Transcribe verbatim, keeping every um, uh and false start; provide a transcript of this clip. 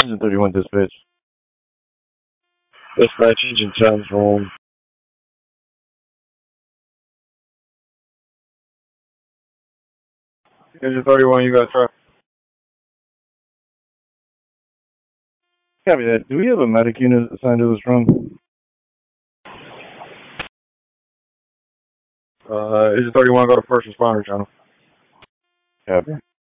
Engine thirty-one dispatch. Dispatch engine sounds wrong. Engine thirty-one, you got a truck. Copy that. Do we have a medic unit assigned to this run? Uh, Engine thirty-one, go to first responder channel. Copy.